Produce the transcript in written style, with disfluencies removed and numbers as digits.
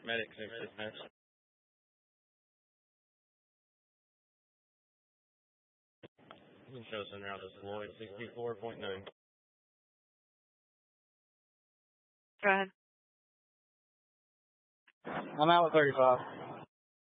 Medic 669. Shows in route this Floyd 64.9. Go ahead. I'm out with 35.